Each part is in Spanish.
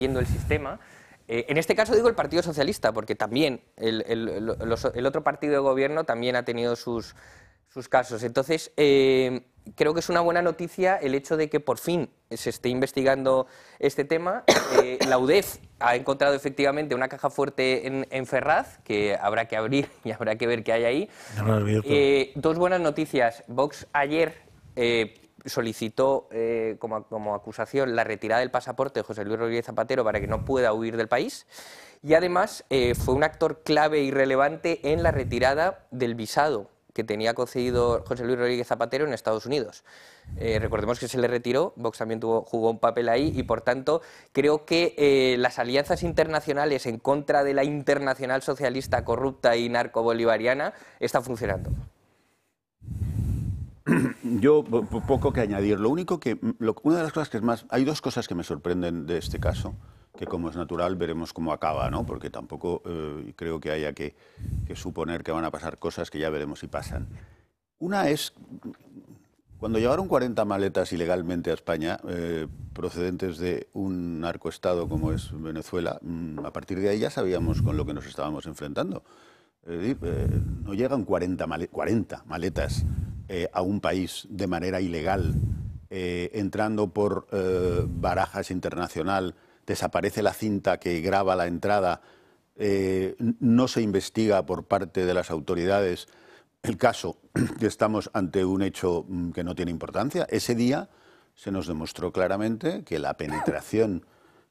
viendo el sistema. En este caso digo el Partido Socialista, porque también el otro partido de gobierno también ha tenido sus casos. Entonces, creo que es una buena noticia el hecho de que por fin se esté investigando este tema. La UDEF ha encontrado efectivamente una caja fuerte en Ferraz, que habrá que abrir y habrá que ver qué hay ahí. Dos buenas noticias. Vox ayer solicitó como acusación la retirada del pasaporte de José Luis Rodríguez Zapatero para que no pueda huir del país. Y además fue un actor clave y relevante en la retirada del visado que tenía concedido José Luis Rodríguez Zapatero en Estados Unidos. Recordemos que se le retiró, Vox también jugó un papel ahí y, por tanto, creo que las alianzas internacionales en contra de la internacional socialista corrupta y narcobolivariana están funcionando. Yo, poco que añadir. Lo único que, una de las cosas que es más, hay dos cosas que me sorprenden de este caso, que como es natural veremos cómo acaba, ¿no? Porque tampoco creo que haya que suponer que van a pasar cosas que ya veremos si pasan. Una es, cuando llevaron 40 maletas ilegalmente a España, procedentes de un narcoestado como es Venezuela, a partir de ahí ya sabíamos con lo que nos estábamos enfrentando. No llegan 40 maletas a un país de manera ilegal, entrando por Barajas Internacional, desaparece la cinta que graba la entrada, no se investiga por parte de las autoridades el caso, estamos ante un hecho que no tiene importancia. Ese día se nos demostró claramente que la penetración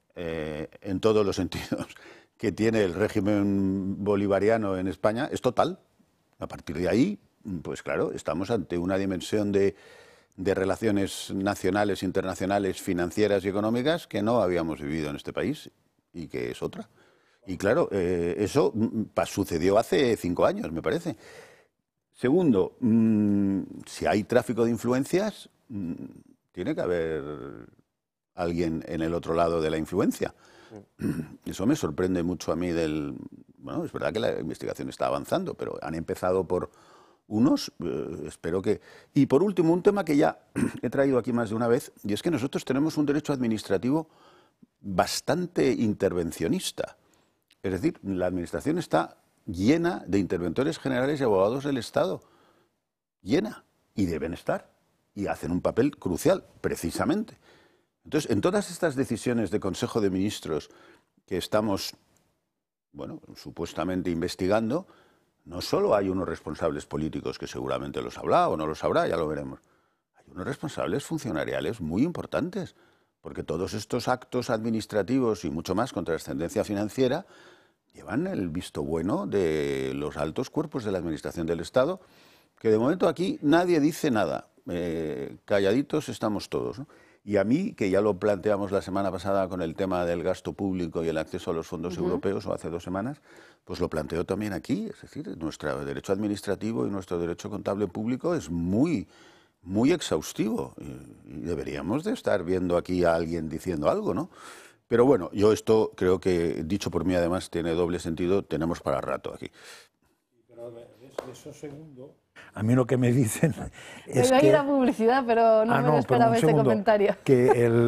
en todos los sentidos que tiene el régimen bolivariano en España es total. A partir de ahí, pues claro, estamos ante una dimensión de relaciones nacionales, internacionales, financieras y económicas que no habíamos vivido en este país y que es otra. Y claro, eso sucedió hace 5 años, me parece. Segundo, si hay tráfico de influencias, tiene que haber alguien en el otro lado de la influencia. Eso me sorprende mucho a mí bueno, es verdad que la investigación está avanzando, pero han empezado por unos, espero que... Y por último, un tema que ya he traído aquí más de una vez, y es que nosotros tenemos un derecho administrativo bastante intervencionista. Es decir, la administración está llena de interventores generales y abogados del Estado. Llena. Y deben estar. Y hacen un papel crucial, precisamente. Entonces, en todas estas decisiones de Consejo de Ministros que estamos, bueno, supuestamente investigando, no solo hay unos responsables políticos que seguramente los habrá o no los habrá, ya lo veremos. Hay unos responsables funcionariales muy importantes, porque todos estos actos administrativos y mucho más con trascendencia financiera llevan el visto bueno de los altos cuerpos de la Administración del Estado, que de momento aquí nadie dice nada. Calladitos estamos todos, ¿no? Y a mí, que ya lo planteamos la semana pasada con el tema del gasto público y el acceso a los fondos europeos, o hace 2 semanas, pues lo planteo también aquí. Es decir, nuestro derecho administrativo y nuestro derecho contable público es muy exhaustivo. Y deberíamos de estar viendo aquí a alguien diciendo algo, ¿no? Pero bueno, yo esto creo que, dicho por mí además, tiene doble sentido, tenemos para rato aquí. Pero eso segundo... A mí lo que me dicen es que... que... ir a publicidad, pero no me esperaba este comentario. Que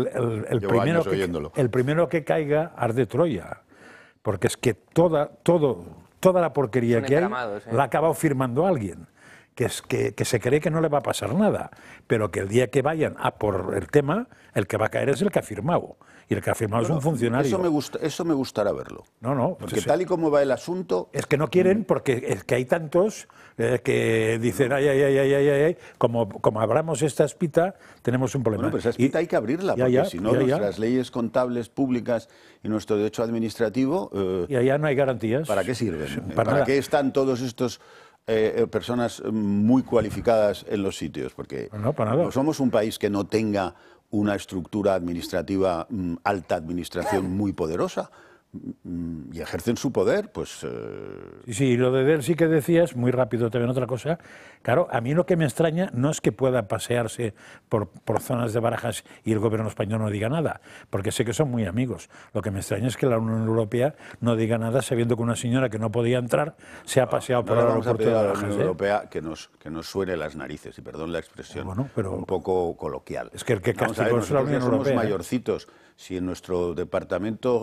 el primero que caiga arde Troya, porque es que toda la porquería que hay la ha acabado firmando alguien, que se cree que no le va a pasar nada, pero que el día que vayan a por el tema, el que va a caer es el que ha firmado. Y el que ha firmado es un funcionario. Eso me gustará verlo. No. Porque tal y como va el asunto... Es que no quieren, porque es que hay tantos que dicen, ay, como abramos esta espita, tenemos un problema. Bueno, pero esa espita hay que abrirla, porque si no, nuestras leyes contables públicas y nuestro derecho administrativo... y allá no hay garantías. ¿Para qué sirven? ¿Para qué están todos estos... personas muy cualificadas en los sitios? Porque no somos un país que no tenga una estructura administrativa, alta administración muy poderosa, y ejercen su poder, pues... Sí, y lo de él sí que decías, muy rápido también otra cosa, claro, a mí lo que me extraña no es que pueda pasearse por zonas de Barajas y el gobierno español no diga nada, porque sé que son muy amigos. Lo que me extraña es que la Unión Europea no diga nada sabiendo que una señora que no podía entrar se ha paseado por el aeropuerto de Barajas. A la Unión Europea que nos suene las narices, y perdón la expresión, pero un poco coloquial. Es que el que castigó es la Unión Europea. Somos mayorcitos. Si en nuestro departamento